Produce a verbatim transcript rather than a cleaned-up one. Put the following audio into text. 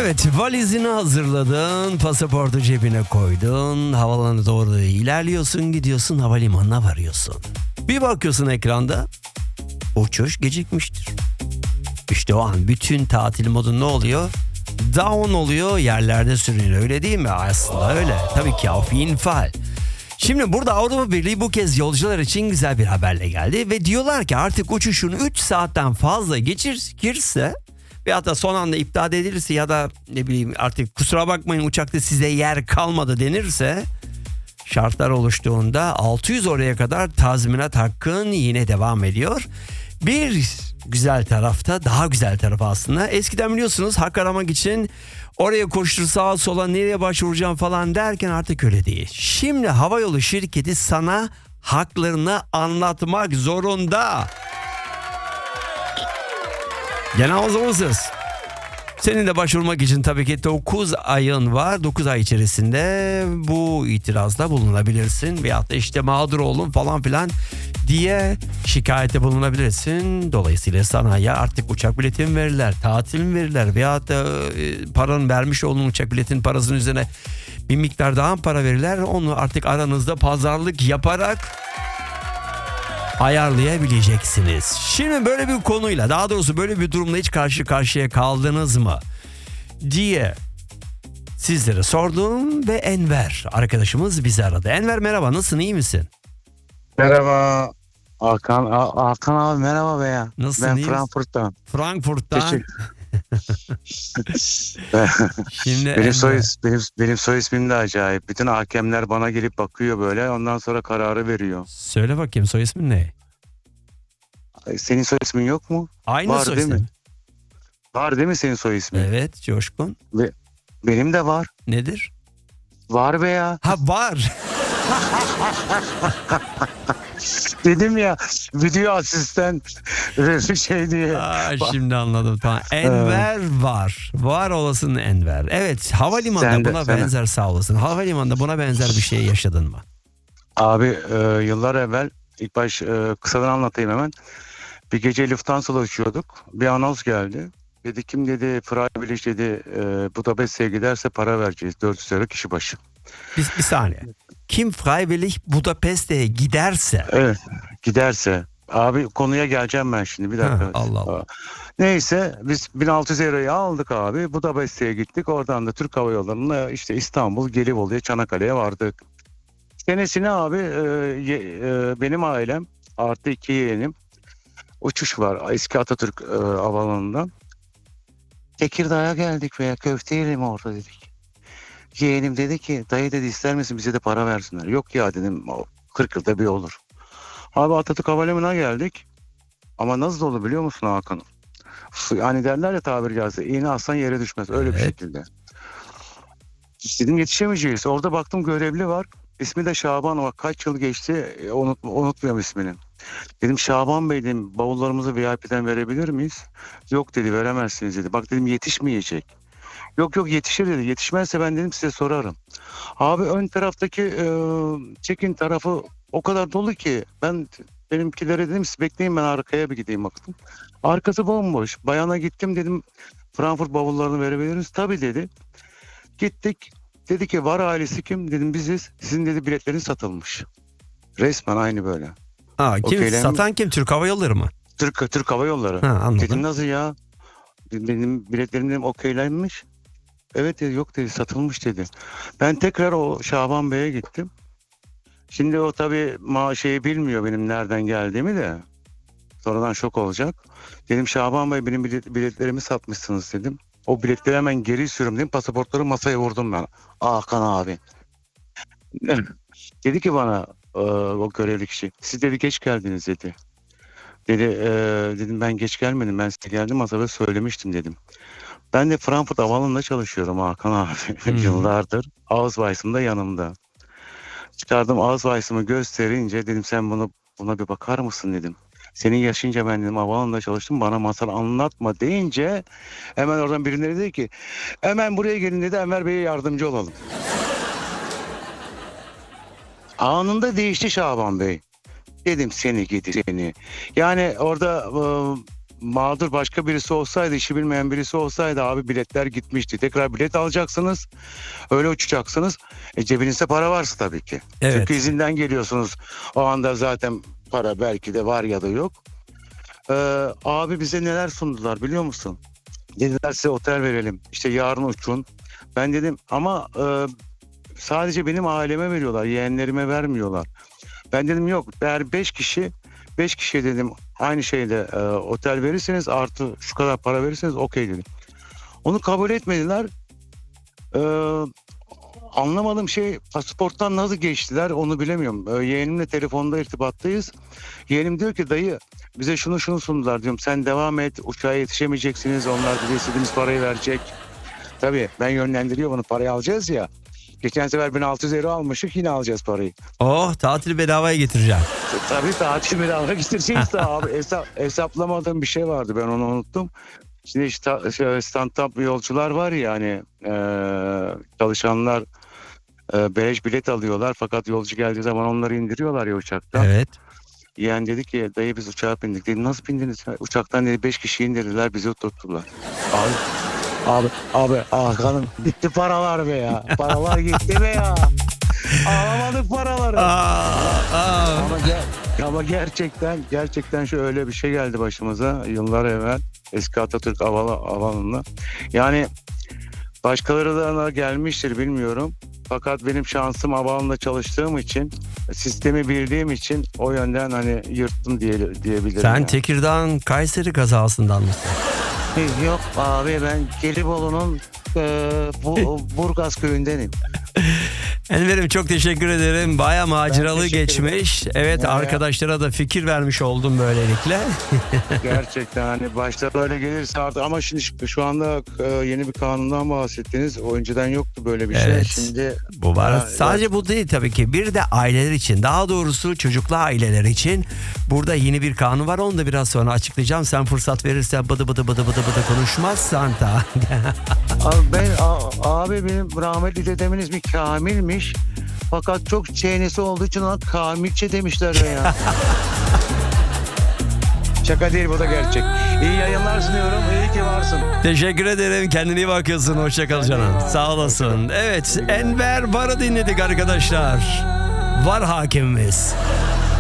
Evet, valizini hazırladın, pasaportu cebine koydun, havalanı doğru ilerliyorsun, gidiyorsun, havalimanına varıyorsun. Bir bakıyorsun ekranda, uçuş gecikmiştir. İşte o an bütün tatil modu ne oluyor? Down oluyor, yerlerde sürünüyor, öyle değil mi? Aslında öyle. Tabii ki auf jeden Fall. Şimdi burada Avrupa Birliği bu kez yolcular için güzel bir haberle geldi ve diyorlar ki artık uçuşun üç saatten fazla geçirse ve hatta son anda iptal edilirse ya da ne bileyim artık kusura bakmayın uçakta size yer kalmadı denirse, şartlar oluştuğunda altı yüz oraya kadar tazminat hakkın yine devam ediyor. Bir güzel tarafta, daha güzel tarafı aslında, eskiden biliyorsunuz hak aramak için oraya koştur sağa sola nereye başvuracağım falan derken artık öyle değil. Şimdi havayolu şirketi sana haklarını anlatmak zorunda. Genel hazırlısınız. Senin de başvurmak için tabii ki dokuz ayın var. dokuz ay içerisinde bu itirazda bulunabilirsin. Veyahut da işte mağdur oldum falan filan diye şikayette bulunabilirsin. Dolayısıyla sana ya artık uçak bileti mi verirler, tatil mi verirler veyahut da e, paranın vermiş olduğun uçak biletinin parasının üzerine bir miktar daha para verirler. Onu artık aranızda pazarlık yaparak ayarlayabileceksiniz. Şimdi böyle bir konuyla, daha doğrusu böyle bir durumla hiç karşı karşıya kaldınız mı diye sizlere sordum ve Enver arkadaşımız bizi aradı. Enver merhaba, nasılsın, iyi misin? Merhaba Hakan, A- Hakan abi merhaba be ya. Nasılsın, Ben iyi misin? Frankfurt'tan. Frankfurt'tan. Teşekkür- Şimdi benim Enver, soy is- benim benim soy ismim de acayip. Bütün hakemler bana gelip bakıyor böyle. Ondan sonra kararı veriyor. söyle bakayım soy ismin ne? Ay, Senin soy ismin yok mu? Aynı Var soy değil mi? ismin. Var değil mi senin soy ismin? Evet, Coşkun. Benim de var. Nedir? Var be ya. Ha, var. Dedim ya video asistan bir şey diye. Aa, şimdi anladım, tamam. Enver var. Var olasın Enver. Evet, havalimanında Sen de, buna sen de. benzer, sağ olasın. Havalimanında buna benzer bir şey yaşadın mı? Abi e, yıllar evvel ilk baş e, kısadan anlatayım hemen. Bir gece Lufthansa'la uçuyorduk. Bir anons geldi. Dedi kim dedi Freiburg dedi e, Budapeşte'ye giderse para vereceğiz. dört yüz euro kişi başı. Bir, bir saniye. Kim Freiwillig Budapeşte'ye giderse. Evet giderse. Abi konuya geleceğim ben şimdi bir dakika. Ha, Allah Allah. Neyse biz bin altı yüz euroyu aldık abi. Budapeşte'ye gittik. Oradan da Türk Hava Yolları'na işte İstanbul, Gelibolu'ya, Çanakkale'ye vardık. Senesine abi e, ye- e, benim ailem artı iki yeğenim uçuş var eski Atatürk e, Havaalanı'ndan. Tekirdağ'a geldik veya köfte yiyelim orada dedik. Yeğenim dedi ki dayı dedi ister misin bize de para versinler. Yok ya dedim o kırk yılda bir olur. Abi Atatürk Havalimanı'na geldik. Ama nasıl oldu biliyor musun Hakan? Yani derler ya tabiri caizse iğne aslan yere düşmez öyle bir Evet. şekilde. Dedim yetişemeyeceğiz. Orada baktım görevli var. İsmi de Şaban, ama kaç yıl geçti e, unut, unutmuyorum ismini. Dedim Şaban Bey dedim bavullarımızı V I P'den verebilir miyiz? Yok dedi veremezsiniz dedi. Bak dedim yetişmeyecek. Yok yok yetişir dedi. Yetişmezse ben dedim size sorarım. Abi ön taraftaki e, check-in tarafı o kadar dolu ki ben benimkilere dedim siz bekleyin ben arkaya bir gideyim baktım. Arkası bomboş. Bayana gittim dedim Frankfurt bavullarını verebiliriz. Tabii dedi. Gittik. Dedi ki var ailesi kim? Dedim biziz. Sizin dedi biletleriniz satılmış. Resmen aynı böyle. Ha, kim Okeylen- satan kim? Türk Hava Yolları mı? Türk Türk Hava Yolları. Ha, anladım. Dedim nasıl ya? Benim biletlerim dedim okeylenmiş. Evet dedi yok dedi satılmış dedi. Ben tekrar o Şaban Bey'e gittim. Şimdi o tabii ma şeyi bilmiyor benim nereden geldiğimi de. Sonradan şok olacak. Dedim Şaban Bey benim bilet, biletlerimi satmışsınız dedim. O biletleri hemen geri sürüm dedim. Pasaportları masaya vurdum ben. Hakan abi. Dedi ki bana e, o görevli kişi. Siz dedi geç geldiniz dedi. Dedi e, dedim ben geç gelmedim. Ben size geldim masada söylemiştim dedim. Ben de Frankfurt Havaalanı'nda çalışıyorum Hakan abi. Hmm. Yıllardır. Ausweis'im da yanımda. Çıkardım Ausweis'ımı gösterince dedim sen bunu buna bir bakar mısın dedim. Senin yaşınca ben dedim havaalanında çalıştım bana masal anlatma deyince hemen oradan birileri dedi ki hemen buraya gelin dedi Enver Bey'e yardımcı olalım. Anında değişti Şaban Bey. Dedim seni gidi seni. Yani orada e, mağdur başka birisi olsaydı, işi bilmeyen birisi olsaydı abi biletler gitmişti. Tekrar bilet alacaksınız. Öyle uçacaksınız. E, cebinizde para varsa tabii ki. Evet. Çünkü izinden geliyorsunuz. O anda zaten para belki de var ya da yok. Ee, abi bize neler sundular biliyor musun? Dediler size otel verelim. İşte yarın uçun. Ben dedim ama e, sadece benim aileme veriyorlar. Yeğenlerime vermiyorlar. Ben dedim yok. Eğer beş kişi beş kişiye dedim aynı şeyde e, otel verirseniz artı şu kadar para verirseniz okey dedim. Onu kabul etmediler. Ee, Anlamadığım şey pasaporttan nasıl geçtiler onu bilemiyorum. Ee, yeğenimle telefonda irtibattayız. Yeğenim diyor ki dayı bize şunu şunu sundular diyorum. Sen devam et uçağa yetişemeyeceksiniz. Onlar bize istediğimiz parayı verecek. Tabii ben yönlendiriyorum onu parayı alacağız ya. Geçen sefer bin altı yüz euro almıştık yine alacağız parayı. Oh, tatil bedavaya getireceğim. Tabii tatil bedava getireceğiz de abi hesap, hesaplamadığım bir şey vardı ben onu unuttum. Şimdi işte stand-up yolcular var ya hani e, çalışanlar e, beleş bilet alıyorlar fakat yolcu geldiği zaman onları indiriyorlar ya uçaktan. Evet. Yeğen dedi ki dayı biz uçağa bindik. Dedi nasıl bindiniz? Uçaktan dedi beş kişi indirdiler bizi oturttular. Abi abi abi ah kanım gitti paralar be ya. Paralar gitti be ya. Alamadık paraları. Aa, aa. Ama, ger- ama gerçekten gerçekten şu öyle bir şey geldi başımıza yıllar evvel eski Atatürk Havalı Havalanı'na. Yani başkaları da gelmiştir bilmiyorum. Fakat benim şansım havaalanında çalıştığım için sistemi bildiğim için o yönden hani yırttım diye, diyebilirim. Sen yani. Tekirdağ Kayseri kazasından mısın? Yok abi ben Gelibolu'nun e, bu, Burgaz köyündenim. Enver'im çok teşekkür ederim. Baya maceralı teşekkür geçmiş. Evet, Ya, ya. arkadaşlara da fikir vermiş oldum böylelikle. Gerçekten hani başta böyle gelirse artık ama şimdi şu anda e, yeni bir kanundan bahsettiniz. O önceden yoktu böyle bir Evet. şey. Şimdi Bu var. Ha, Sadece evet. bu değil tabii ki. Bir de aileler için, daha doğrusu çocuklu aileler için burada yeni bir kanun var. Onu da biraz sonra açıklayacağım. Sen fırsat verirsen bıdı bıdı bıdı bıdı bıdı konuşmazsan da. Abi ben a- abi benim rahmetli dedemin ismi Kamil'miş. Fakat çok çeynesi olduğu için ona Kamilçe demişler be ya. Şaka değil bu da gerçek. İyi yayınlar sunuyorum. İyi ki varsın. Teşekkür ederim. Kendine iyi bakıyorsun. Hoşça kal canım. Sağ olasın. Evet, Enver Var'ı dinledik arkadaşlar. Var hakimimiz.